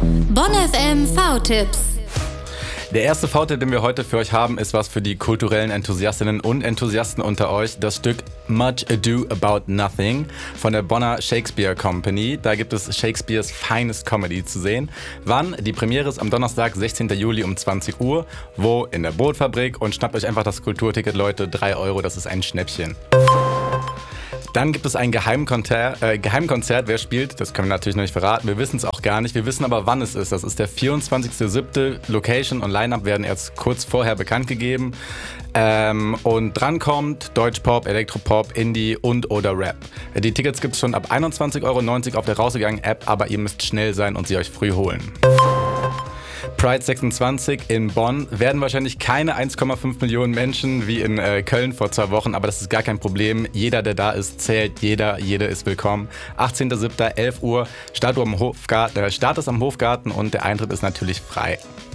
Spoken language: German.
Bonn FM V-Tipps. Der erste V-Tipp, den wir heute für euch haben, ist was für die kulturellen Enthusiastinnen und Enthusiasten unter euch. Das Stück Much Ado About Nothing von der Bonner Shakespeare Company. Da gibt es Shakespeares Finest Comedy zu sehen. Wann? Die Premiere ist am Donnerstag, 16. Juli um 20 Uhr. Wo? In der Bootfabrik. Und schnappt euch einfach das Kulturticket, Leute. 3 Euro, das ist ein Schnäppchen. Dann gibt es ein Geheimkonzert. Wer spielt? Das können wir natürlich noch nicht verraten. Wir wissen es auch gar nicht. Wir wissen aber, wann es ist. Das ist der 24.07. Location und Line-Up werden erst kurz vorher bekannt gegeben. Und dran kommt Deutschpop, Elektropop, Indie und oder Rap. Die Tickets gibt es schon ab 21,90 € auf der rausgegangenen App, aber ihr müsst schnell sein und sie euch früh holen. Pride 26 in Bonn werden wahrscheinlich keine 1,5 Millionen Menschen wie in Köln vor 2 Wochen, aber das ist gar kein Problem. Jeder, der da ist, zählt. Jede ist willkommen. 18.07. 11 Uhr, Start ist am Hofgarten und der Eintritt ist natürlich frei.